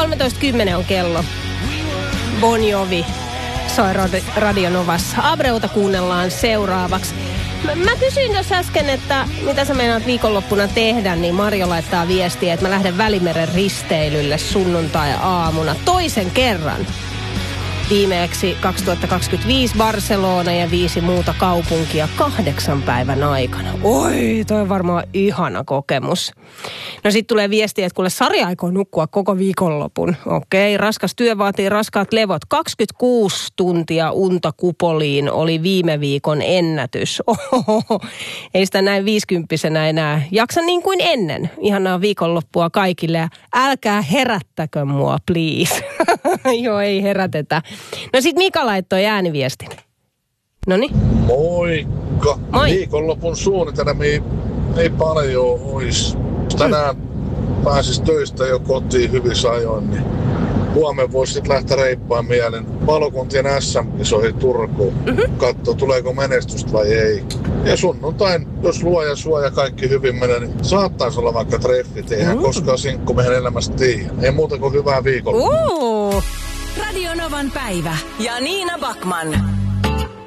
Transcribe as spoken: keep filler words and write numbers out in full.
kolmetoista kymmenen on kello. Bon Jovi soi Radio Novassa. Abreuta kuunnellaan seuraavaksi. Mä, mä kysyin tuossa äsken, että mitä sä meinaat viikonloppuna tehdä, niin Marjo laittaa viestiä, että mä lähden Välimeren risteilylle sunnuntai-aamuna toisen kerran. Viimeksi kaksituhattakaksikymmentäviisi Barcelona ja viisi muuta kaupunkia kahdeksan päivän aikana. Oi, toi on varmaan ihana kokemus. No sit tulee viestiä, että kuule Sari aikoo nukkua koko viikonlopun. Okei, raskas työ vaatii raskaat levot. kaksikymmentäkuusi tuntia unta kupoliin oli viime viikon ennätys. Ohoho. Ei sitä näin viisikymppisenä enää jaksa niin kuin ennen. Ihanaa viikonloppua kaikille ja älkää herättäkö mua, please. Joo, ei herätetä. No sit Mika laittoi ääniviestin. Noniin. Moikka. Moi. Viikonlopun suunnitelmia ei paljon ois. Tänään pääsis töistä jo kotiin hyvissä ajoin, niin huomenna voisi sitten lähteä reippaan mielen palokuntien äs äm-kisoihin Turkuun. Mm-hmm. Katso, tuleeko menestystä vai ei. Ja sunnuntain, jos luoja suoja kaikki hyvin menee, niin saattaisi olla vaikka treffit. Eihän mm-hmm. koskaan sinkku meidän elämästä tiedä. Ei muuta kuin hyvää viikonloppua. Uh. Radio Novan päivä ja Niina Backman.